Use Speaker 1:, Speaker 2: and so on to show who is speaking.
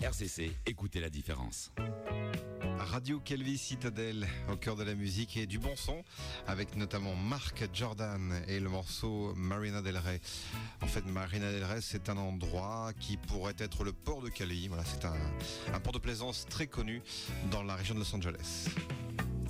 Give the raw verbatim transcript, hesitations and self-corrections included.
Speaker 1: R C C, écoutez la différence.
Speaker 2: Radio Calvi Citadelle, au cœur de la musique et du bon son, avec notamment Mark Jordan et le morceau Marina del Rey. En fait, Marina del Rey, c'est un endroit qui pourrait être le port de Calvi. Voilà, c'est un, un port de plaisance très connu dans la région de Los Angeles.